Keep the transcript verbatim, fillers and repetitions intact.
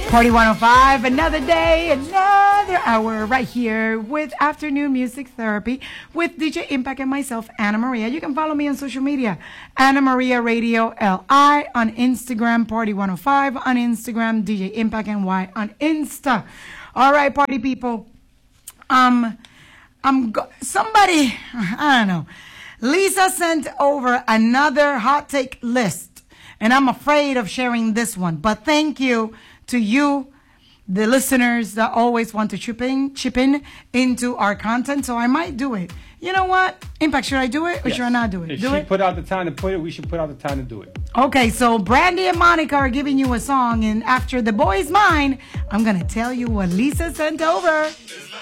Party one oh five, another day, another hour right here with Afternoon Music Therapy with D J Impact and myself, Anna Maria. You can follow me on social media, Anna Maria Radio L I on Instagram, Party one oh five on Instagram, D J Impact N Y on Insta. All right, party people. Um, I'm go- somebody, I don't know. Lisa sent over another hot take list, and I'm afraid of sharing this one, but thank you to you, the listeners that always want to chip in, chip in into our content. So I might do it. You know what? Impact, should I do it or yes. should I not do it? If do she it? put out the time to put it, we should put out the time to do it. Okay, so Brandy and Monica are giving you a song, and after The Boy's Mine, I'm going to tell you what Lisa sent over.